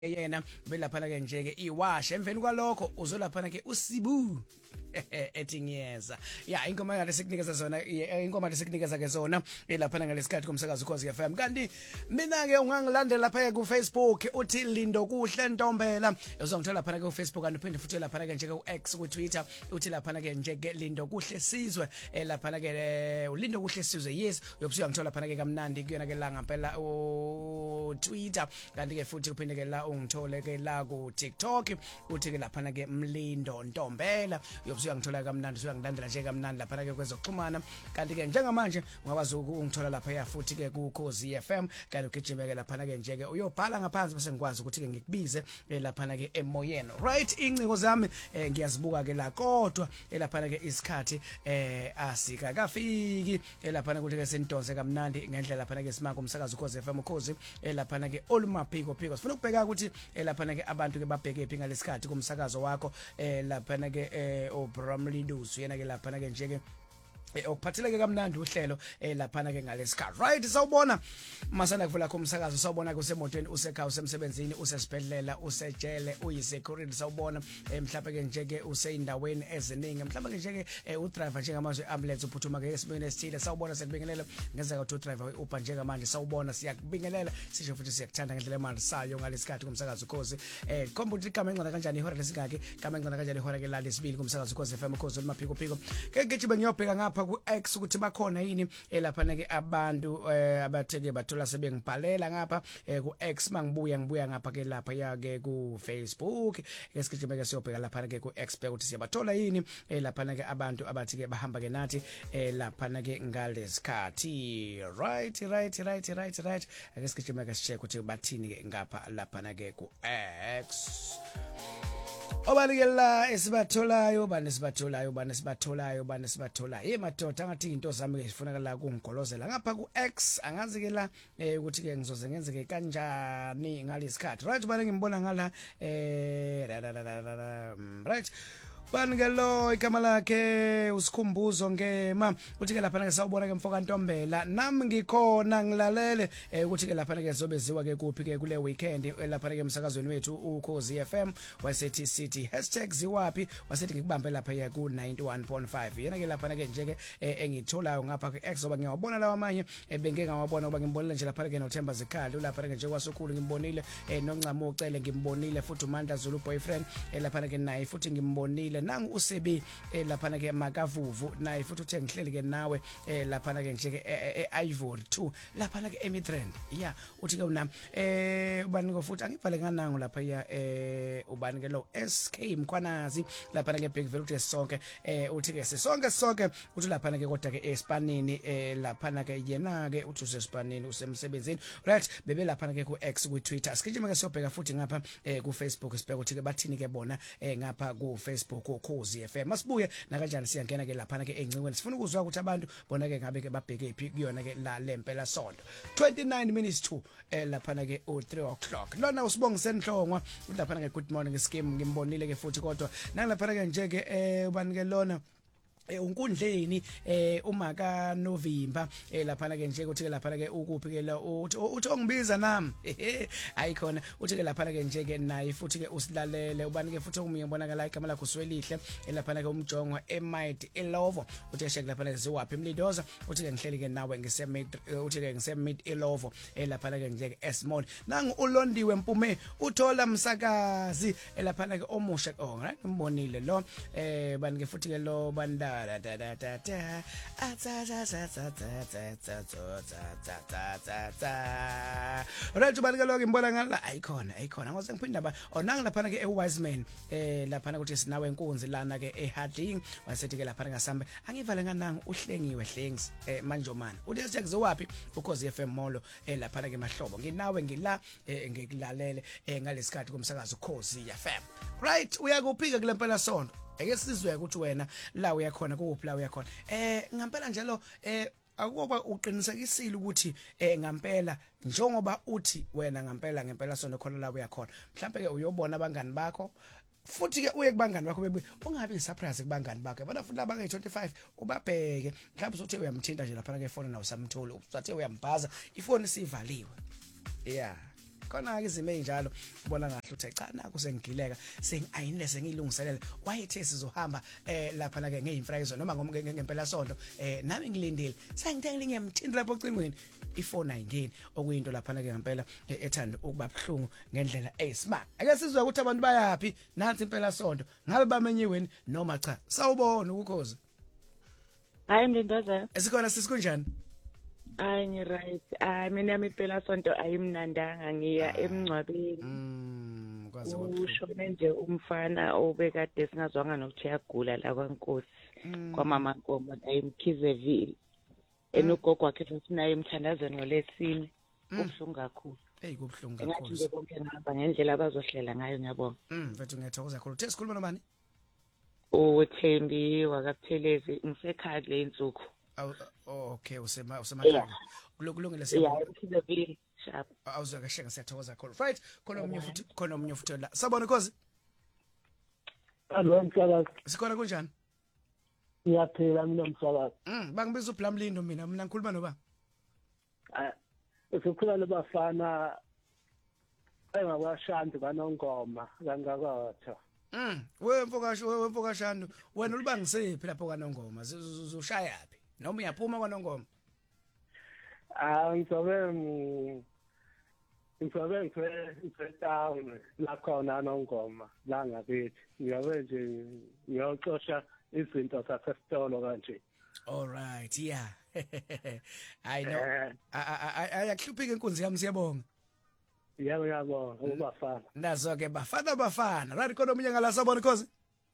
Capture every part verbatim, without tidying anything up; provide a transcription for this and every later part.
yena belaphana ke nje ke iwash emveni kwalokho uzolaphana ke usibu ethi ngiyeza ya ingoma ngale sikunikeza zona ingoma lesikunikeza ke zona elaphana ngalesikhathi komsakazo Ukhozi F M kanti mina ke ungangilandela lapha ku Facebook uthi Lindo Kuhle Ntombela uzongithola lapha ku Facebook and uphinde futhi lapha ke nje ku X ku Twitter uthi lapha ke nje ke Lindo Kuhle Sizwe lapha ke uLindo Kuhle Sizwe yes uyobusuka ngithola lapha ke kamnandi kuyona ke la ngempela u Twitter kanti ke futhi uphinde ke la ungithole ke la ku TikTok uthi ke lapha ke Mlindo Ntombela uyobusuka ngithola kamnandi usuka ngilandela nje kamnandi lapha ke kwezokuxhumana kanti ke njengamanje ungakwazi ukungithola lapha ya futhi ke ku Ukhozi F M kanti ugijimeke lapha ke nje ke uyobhala ngaphansi bese ngikwazi ukuthi ke ngikubize lapha ke emoyeni right inciko zami ngiyazibuka ke la kodwa lapha ke isikhathi eh asika kafiki lapha ukuthi ke sentonze kamnandi ngendlela lapha ke simaka umsakazo Ukhozi F M Ukhozi lapha ke olumaphiko phiko sifuna ukubheka ukuthi lapha ke abantu ke babheke phi ngalesikhathi kumsakazo wakho lapha ke uBramlidusu yena ke lapha ke nje ke okuphatheleke kamnandi uhlelo lapha ke ngalesikhathi right sawubona masana kuvula kumsakazo sawubona kusemotweni usekhaya usemsebenzini usesibhedlela usejele uyisecurity sawubona mhlawumbe ke nje ke useyindaweni eziningi mhlawumbe ke nje ke udriver njengamanje ambulance uphuthuma ke esibeni esithile sawubona sekubingelela ngenzeka ukuthi udriver uber njengamanje sawubona siyakubingelela sisho futhi siyakuthanda ngendlela emanje sayo ngalesikhathi kumsakazo Ukhozi eh komba ukuthi igama engcona kanjani ihora lesingaki igama engcona kanjani ihora ke la lesibili kumsakazo Ukhozi F M Ukhozi olumaphiko phiko ke ngijibe ngiyobheka ngapha ku X ukuthi bakhona yini lapha ke abantu abatheke bathola sebengibhalela ngapha ku X mangibuya ngibuya ngapha ke lapha ya ke ku Facebook ke sigijime ke siyobheka lapha ke ku X bheka ukuthi siyabathola yini lapha ke abantu abathi ke bahamba ke nathi lapha ke ngalesikhathi right right right right right ke sigijime ke sicheck ukuthi bathini ke ngapha lapha ke ku X obalikela esibatholayo bani sibatholayo bani sibatholayo bani sibatholayo hey madoda ngathi into zami ke zifunakala kungigolozela ngapha ku X angazi ke la ukuthi ke ngizoze ngenze ke kanjani ngalesikhathi right bani ngimbona ngala eh right bani ke lo igama lakhe usikhumbuzo ngema uthi ke lapha ke sawubona ke mfoka Ntombela nami ngikhona ngilalele ukuthi ke lapha ke zobeziwa ke kuphi ke kule weekend lapha ke emsakazweni wethu Ukhozi F M wasethi city #ziwapi wasethi ngikubambe lapha ya ku ninety-one point five yena ke lapha ke nje ke engitholayo ngapha ke X zoba ngiyawabona lawa amanye benge ngawabona ngoba ngimbonile nje lapha ke noThemba Zikhali lapha ke nje kwasukhulu ngimbonile noNcamo ucele ngimbonile futhi uManda Zulu boyfriend lapha ke naye futhi ngimbonile nangu usebi lapha ke Makavuvu naye futhi uthe ngihleli ke nawe lapha ke nje ke eIvory two lapha ke eMidrand yeah uthi ke unami eh ubani ko futhi angibhale nganangu lapha ya eh ubani ke lo S K Mkhwanazi lapha ke Big Valley uthi sonke eh uthi ke sisonke sonke uthi lapha ke kodwa ke eSpanini lapha ke yena ke uthi useSpanini usemsebenzini right bebe lapha ke ku X ku Twitter sikijima ke sobheka futhi ngapha ku Facebook sibheka ukuthi ke bathini ke bona ngapha ku Facebook Ukhozi F M masibuye na kanjani siyangena ke lapha ke engcingweni sifuna ukuzwa ukuthi abantu bona ke ngabe ke babheke phi kuyona ke la lempela sonto twenty-nine minutes to lapha ke o three o'clock lona usibonga senhlongwa lapha ke good morning scheme ngimbonile ke futhi kodwa nangilapha ke nje ke ubani ke lona unkundleni uma ka November lapha ke nje ukuthi ke lapha ke ukuphi ke la uthi uthi ongibiza nami ayikhona uthi ke lapha ke nje ke naye futhi ke usilalele ubani ke futhi ngiyibona ke la igama lakho Swelihle lapha ke umjongo eMight eLovo uthi ke lapha ke ziwapi Mlidoza uthi ke ngihleli ke nawe ngisemid uthi ke ngisemid eLovo lapha ke nje ke Esmond nangu uLondiwe Mpume uthola umsakazi lapha ke omusha oh right ngimbonile lo eh bani ke futhi ke lo banda da da da da da za za za za za za za za za right ubalika lo ngimbona ngala ayikhona ayikhona ngose ngiphinda ba onanga lapha ke eWiseman eh lapha ukuthi sinawe enkunzi lana ke eHarding wasethi ke lapha ngasambe angivale ngananga uhlengiwe hlengs eh manjomani uthi sekuziwapi Ukhozi F M molo eh lapha ke mahlobo nginawe ngila ngikulalele ngalesikhathi komsakazo Ukhozi F M right uyakuphika kulempela sonto ake sizwe ukuthi wena la uyakhona kuphi la uyakhona eh ngampela njalo eh akuba uqinisekisile ukuthi eh ngampela njengoba uthi wena ngampela ngempela sonto khona la uyakhona mhlawumbe ke uyobona abangani bakho futhi ke uye kubangani bakho bebuye ungabe surprise kubangani bakho bona futhi abanga twenty-five ubabheke mhlawumbe uzothi uyamthinta nje lapha ke phone nawo samtholi uzathi uyambhaza ifoni sivaliwe yeah khona ke izimo ezinjalo ubona ngahle uthe cha naku sengigileka sengayinile sengilungiselela wayethe sizohamba eh lapha na ke ngeyimfrayizo noma ngempela sonto eh nami ngilindile sengithe ngemthindi lapho ocingweni i-four nineteen okuyinto lapha na ke ngempela ethanda ukuba buhlungu ngendlela eyisimanga ake sizwe ukuthi abantu bayapi nansi impela sonto ngabe bamenyiweni noma cha sawubona ukukhoza hayi Mlindoza esikhona sisikunjani hayi ngi right ah mina impela sonto ayimnandanga ngiya emncwabeni mm kwazi ushone nje umfana obekade singazwanga nokuthi yagula la kwaNkosi kwamama Nkomo ayimkhizevile enogogo wakhe sinaye emthandazweni ngolesine kubhlungu kakhulu hey kubhlungu kakhulu ngathi nje bonke ngihamba ngendlela abazohlela ngayo ngiyabonga mm mfethu ngiyathokoza kakhulu uthe sikhuluma nobani uThembi wakaphelezi ngisekhaya kule insuku oh okay usema usemakhaya kulungile siyabona ukuzevile sharp awuzwa kahle ngisiyathokoza kakhulu right khona umunye futhi khona umunye futhi la sabona khozi allo msakazi sikhona kunjani ngiyaphila mina msakazi mm bangibiza uBlamlindo mina mina ngikhuluma noba ah usukhula lebafana engakwashandi kaNongoma kangakatha mm wemfokasho wemfokashando wena ulibangisephi lapho kaNongoma uzoshaya yapi noma uyaphuma kwaNongoma ah ngizobe ngizobe ngise town la khona Nongoma la ngabethi ngiyabe nje ngiyocosha izinto zasesitolo kanje all right yeah I know ayakuhluphika inkunzi yami siyabonga yebo yabo ubafana nazo ke bafana bafana right khona umunye ngala sabona khozi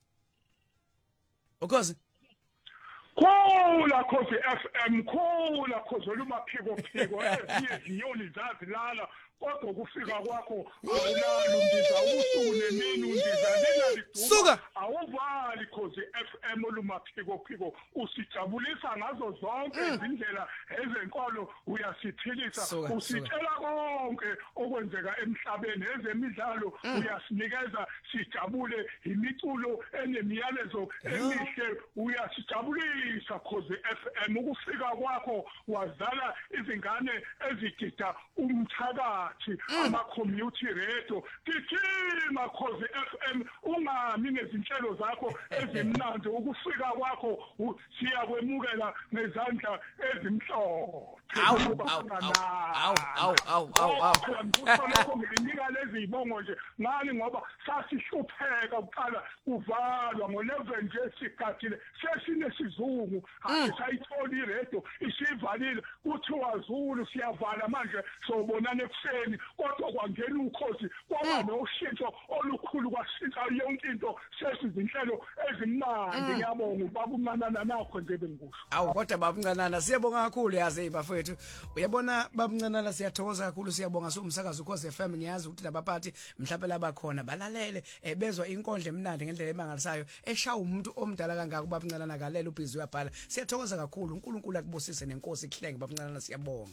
ukhozi khula khozi F M khula khozi olumaphiko phiko ezinye izinyoni zazilala kodwa kufika kwakho awulalo ndiza usuku nemini undiza suka awuvali khozi F M olumaphiko phiko usijabulisa ngazo zonke izindlela ezenkolo uyasiphilisa usitshela konke okwenzeka emhlabeni ezemidlalo uyasinikeza sijabule imiculo enemiyalezo emihle uyasijabulisa khozi F M ukufika kwakho wazala izingane ezigida umthakathi ama community radio gijima khozi F M ungami nezinhlelo zakho ezimnandi ukufika kwakho siyakwemukela ngezandla ezimhlophe awu awu awu awu awu awu nginika lezi ibongo nje ngani ngoba sasihlupheka uqala kuvalwa ngo eleven nje sigadile sesinesizungu asayitholi radio isivalile kuthiwa Zulu siyavala manje sobonana ekuseni kodwa kwangena ukhozi kwaba noshintsho olukhulu kwashintsha yonke into sesizinhlelo ezimnandi ngiyabonga ubabuncanana nakho nje bengikusho awu kodwa babuncanana siyabonga kakhulu yazi bafethu uyabona babuncanana siyathokoza kakhulu siyabonga somsakazo ukhozi F M ngiyazi ukuthi labaphathi mhlawumbe labakhona balalele ebezwa inkondlo emnandi ngendlela emangalisayo eshawa umuntu omdala kangaka babuncanana kalela ubhizi uyabhala siyathokoza kakhulu uNkulunkulu akubusise nenkosi ihlenge babuncanana siyabonga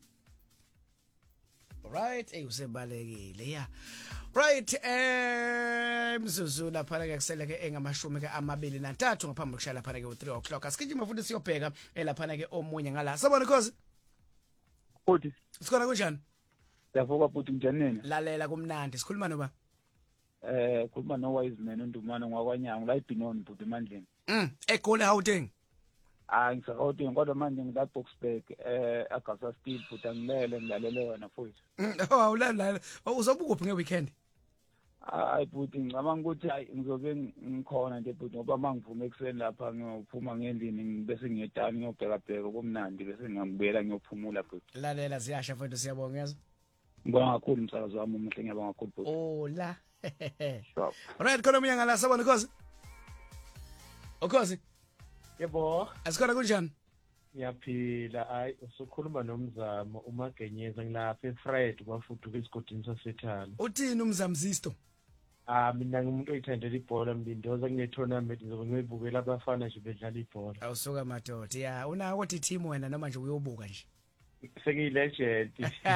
right eh usebalekile yeah right eh mzuzu lapha ke kusele ke engamashumi ke amabili nantathu ngaphambi kokushaya lapha ke u three o'clock asikijima futhi siyobheka lapha ke omunye ngala sabona khozi futhi sikhona kunjani yavuka futhi njani lalela kumnandi sikhuluma noba eh khuluma no wise man uNdumane ngwakwanyango la eBinoni futhi emandleni mm egoli Gauteng ah ngisakawuthi kodwa manje ngila Boxburg eh agasa steel futhi angilele ngilalele wena futhi oh awulala uzobukuphi ngeweekend hayi futhi ngicabanga ukuthi hayi ngizobe ngikhona nje futhi ngoba mangivume ekuseni lapha ngiyophuma ngendlini bese ngiyetani ngiyobheka bheka komnandi bese ngiyambuyela ngiyophumula futhi lalela ziyasha futhi siyabonga yazo ngibonga kakhulu umsakazo wami umuhle ngiyabonga kakhulu futhi oh la sure right khona umunye ngala sabona khozi ukhozi yebo asikhona kunjani ngiyaphila hayi usukhuluma nomzamo umagenyeza ngilapha eFred kwafuduka esigodini saseThana uthini umzamzisto ah mina ngumuntu oyithandela ibhola Mlindoza kune tournament ngizobe ngiyibukela abafana nje bedlala ibhola awusuka madoda ya unako ukuthi team wena noma nje uyobuka nje sengiyilegend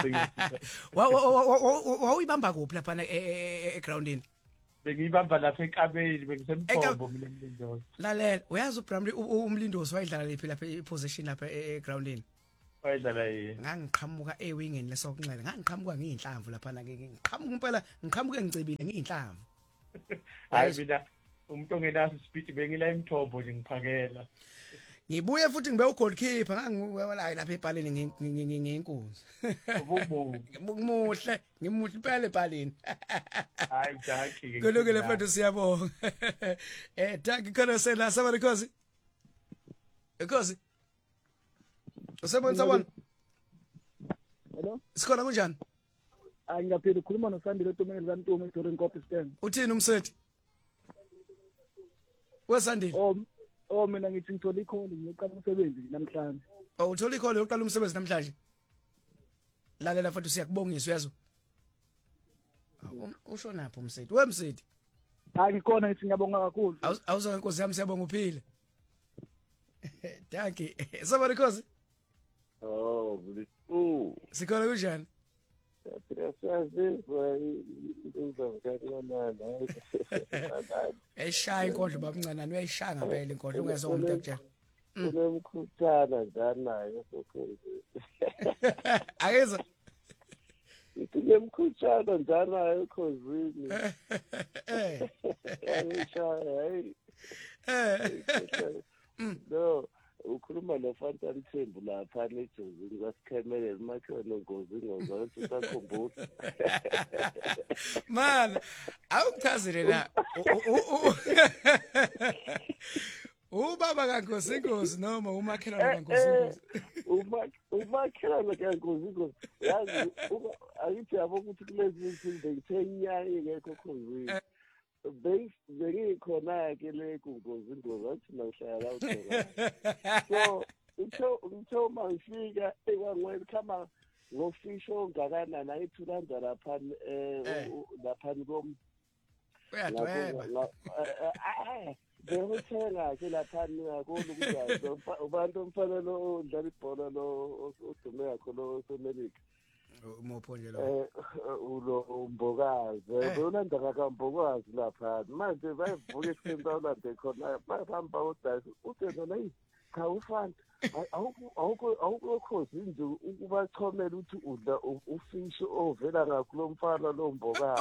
wawuyibamba kuphi lapha egroundini bengibamba lapha enkabeni bengisemphombo mina Mlindoza lalela uyazi uBramley umlindosi wayidlala lephi lapha iposition lapha egroundini wayedlala yini ngangiqhamuka ewingeni lesokunxele ngangiqhamuka ngiyinhlamvu lapha na ngiqhamuka impela ngiqhamuke ngicibile ngiyinhlamvu hayi mina umuntu ongenaso ispeed bengila imthombo nje ngiphakela ngibuye futhi ngibe ugoalkeeper ngangiwela lapha ebhaleni nginkunzi muhle ngimuhle impela ebhaleni hayi Jackie kulungile mfethu siyabonga eh Jackie khona sela sabona khosi khosi usebona sabona hello sikhona kunjani hayi ngiyaphila ukhuluma noSandile Ntomeni kaNtumi eDoring Copy Stand uthini umsethi weSandile oh oh mina ngithi ngithola ikholi ngiyoqala umsebenzi namhlanje oh uthola ikholi yokuqala umsebenzi namhlanje lalela mfethu siyakubongisa uyazwa usho napho umsethi wemsethi hayi ngikhona ngithi ngiyabonga kakhulu awuzona inkosi yami siyabonga uphile Dankie sabona khosi oh oh sikhona kunjani eshaya inkondlo babuncanani uyayishaya ngempela inkondlo ungezwe umuntu ekutshela unemkhuhlane nganayo sokhona akeza unemkhuhlane nganayo ekhosini eh ayishaya eh no ukhuluma noFanta Mthembu lapha nejozini kwasikhemelele makho nongozi ngozathi usakhumbula man awuchazile la ubaba kaNkosi inkosi noma umakhelwane kaNkosi uma umakhelwane kaNkosi inkosi yazi ayithi yabo ukuthi kulezi izinto ngithenyaye ngekho khozini bengikhona ke le kungozi ingozi athi nawuhlala uthela so utho utho mangifika ekwangwelkhama ngofisho ongakanani ayithulanda lapha eh lapha kom uyadweba behotela ke lapha ngakho ukuthi abantu umfanelo odlala ibhola lo odume yakho lo eMelika umopho nje lo ulo umbokazi uyolanda kaMbokazi lapha manje bayivuka ekuseni bayolanda khona bahamba udayisa uthi nona yi cha ufana awukho awukho khosi nje ukubachomela ukuthi udla ufish ovela ngakulo mfana lo mbokazi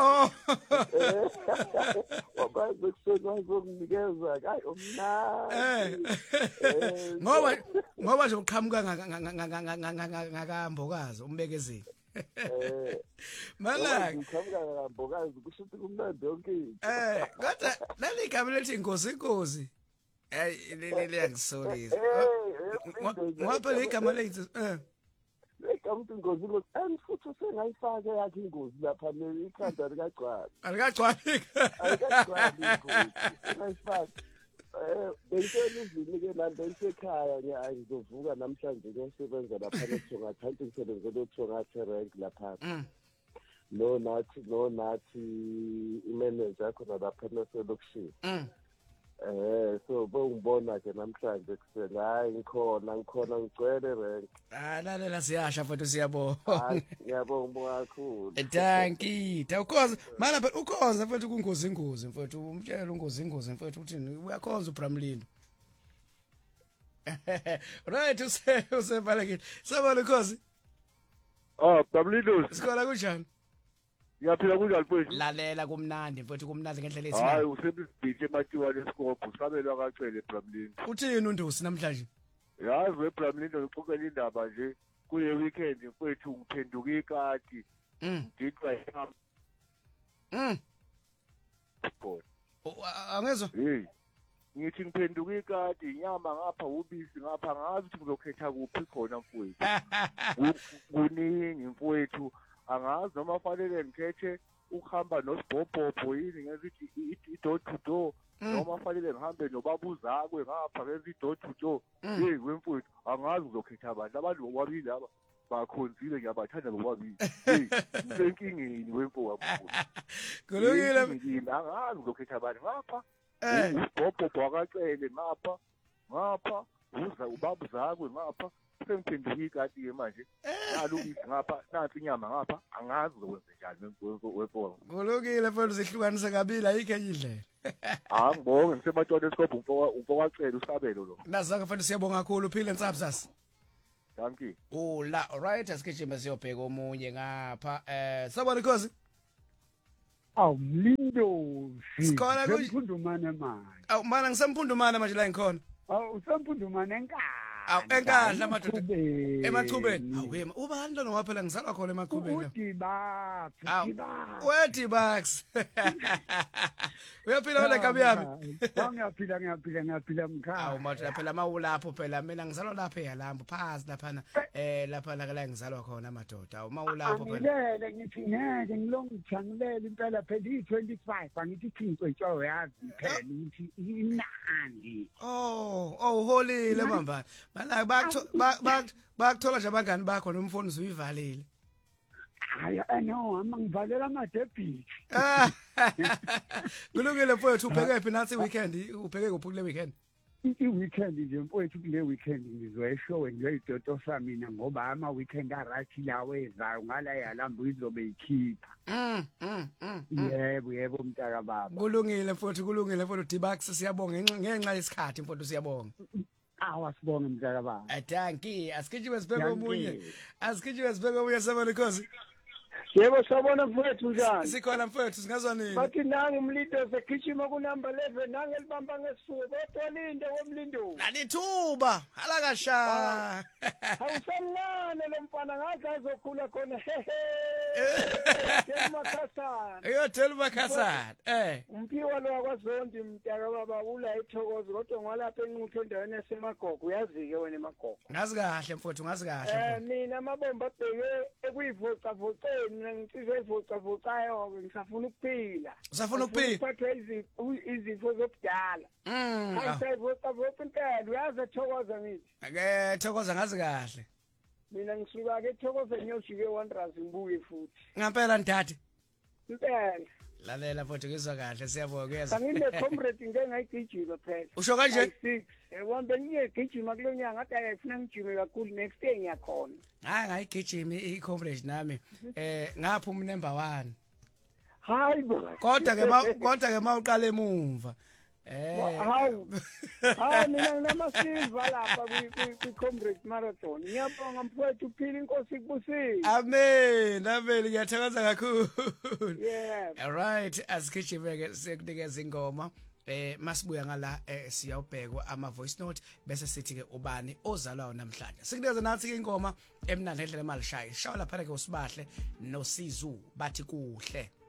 wabaze kuseni wazokunikeza hayi omnandi ngoba ngoba nje uqhamuka ngakambokazi umbekezeli eh malaka uqhamuka ngakambokazi kusho ukuthi kumnandi yonke eh kodwa leli gama lethi inkosi inkosi hey leli yangisolisa ngapha le gama lethi eh lekamthi ingozi lo angifuthi sengayifaka yakhe ingozi lapha le ikhanda likagcwala alikagcwali alikagcwali ingozi sengayifaka eh bengitshela izini ke la bengisekhaya ngiyazi ngizovuka namhlanje ngiyosebenza lapha eThonga kanti ngisebenzele eThonga rank lapha no nathi no nathi imanager khona lapha naselokishini eh so bongibona ke namhlanje kuseni hayi ngikhona ngikhona ngicwele rank ah lalela siyasha mfethu siyabonga ngiyabonga kakhulu Dankie tawukhoza mara phela ukhoza mfethu kungozi ingozi mfethu umtshela ungozi ingozi mfethu uthini uyakhonza uBramlindo right use usebalekile sabona ukhozi oh Bramlindo sikhola kunjani ngiyaphila kunjani mfethu lalela kumnandi mfethu kumnandi ngendlela ethi hayi usebizibhithi ematiwa lesikopho sabelwa kacele Bramlindo uthini undosi namhlanje yazi weBramlindo uxoxela indaba nje kuye weekend mfethu ngiphenduka ikati ngididwa yami mm angezwa hey ngithi ngiphenduka ikati inyama ngapha ubisi ngapha ngazi ukuthi ngizokhetha kuphi khona mfethu kuningi mfethu angazi noma fanele ngikhethe ukuhamba noSibhobhobho yini ngezithi i-door to door noma fanele ngihambe nobabuzakwe ngapha ngezi-door to door hey wemfowethu angazi ngizokhetha abantu abantu bobabili laba bakhonzile ngiyabathanda bobabili hey usenkingeni wemfowethu kulungile angazi ngizokhetha abantu ngapha uSibhobhobho akacele ngapha ngapha uza ubabuzakwe ngapha sengiphenduka ikati ke manje nalubisi ngapha nansi inyama ngapha angazi ukwenza njani wefona kulungile mfowethu zihlukanise kabili ayikho enye indlela ah ngibonge ngisematshona esikopho umfowacela usabelo lo nazaka mfowethu siyabonga kakhulu uphile nsabsasi Dankie. Oh la, alright, asigijime siyobheka omunye ngapha. Eh, sabona Khosi. Awu Mlindo. Sikhona ku Semphundumane manje. Awu mana ngisemphundumana manje la ngikhona. Awu semphundumane enkandla. Awu enkandla madoda. Emathubeni. Awu yema ubani lona waphela ngizalwa khona emathubeni. Udiba, Awu udiba. wethi Bucks. Uyaphila wena kabi yami. Ngiyaphila ngiyaphila ngiyaphila mkhaya. Awu madoda phela mawulapho phela mina ngizalwa lapha eyalambo phansi lapha eh lapha la la ngizalwa khona madoda. Awu mawulapho phela. Ngilele ngithi ngeke ngilongijangilele impela phela i twenty-five angithi thixo itsho yazi phela ukuthi inandi. Oh, oh holile mamba. Mala bakuthola nje abangani bakho nomfoni uyivalile. Hayi no, ama ngivalela ama debit. Kulungile mfowethu ubheke phi nathi weekend ubheke kuphi kule weekend? I weekend nje mfowethu kule weekend ngizoyishow ngiyoyidotosa mina ngoba ama weekend arathi lawo ezayo ngala yalambo izobe ikhipha. Mm mm mm. Yebo yebo mntaka baba. Kulungile mfowethu kulungile mfowethu Dibax siyabonga ngenxa yesikhathi mfowethu siyabonga. Awa sibonge mntaka baba. Dankie, asikijime sibheke omunye. Asikijime sibheke omunye sabona Khosi. Yebo sabona mfowethu njani? Sikhona mfowethu singazwa nini? Bathi nangu Mlindo segijima ku number eleven nange libamba ngesifuba etolinde womlindo. Nalithuba, alakasha. Awusamncane lo mfana ngathi azokhula khona hehe. Makhasana. Eyothela uMakhasana. Eh. Umpiwa lo wakwaZondi mntaka baba ula ethokoza kodwa ngwalapha enqutho endaweni yasemagogo uyazi ke wena emagogo. Ngazi kahle mfowethu ngazi kahle. Eh mina amabomba abheke ekuyivoca voceni mina ngicizwe ivoca vocayo ngisafuna ukuphila. Usafuna ukuphila? Uphathe izifo izifo zobudala. Mm. Ayisayivoca voca impela uyazi ethokoza ngithi. Ake thokoza ngazi kahle. Mina ngisuka ke ethokoza ngiyojike Wanderers ngibuye futhi. Ngampela ndati. Impela. Lalela mfowethu ngizwa kahle siyabonga kuyeza. Angine comrade ngeke ngayigijima phela. Usho kanje? Wambe ngiyegijima kulonyanga ngathi ayifuna ngijime kakhulu next day ngiyakhona. Hayi ngayigijima i-coverage nami eh ngaphuma number one. Hayi bo. Kodwa ke kodwa ke mawuqala emumva. Eh. Hawu. Hayi mina nginamasilva lapha kwi comrade marathon. Ngiyabonga mfowethu uphila inkosi kubusile. Amen. Amen ngiyathokoza kakhulu. Yeah. All right, asikijime ke sekunikeza ingoma. Eh masibuya ngala eh siyawubhekwa ama voice note bese sithi ke ubani ozalwayo namhlanje. Sikunikeza nathi ke ingoma emnandi endlela emalishaya. Shawula phela ke usibahle noSizu bathi kuhle.